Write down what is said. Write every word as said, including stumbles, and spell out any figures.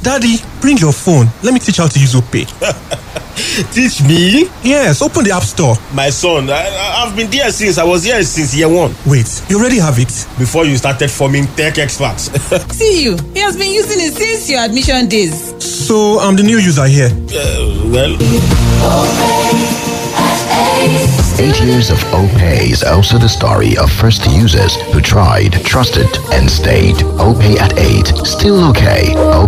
Daddy, bring your phone. Let me teach how to use OPay. Teach me? Yes, open the App Store. My son, I, I've been there since I was here since year one. Wait, you already have it? Before you started forming tech experts. See you. He has been using it since your admission days. So I'm the new user here. Uh, well... Eight years of OPay is also the story of first users who tried, trusted, and stayed. OPay at eight. Still okay.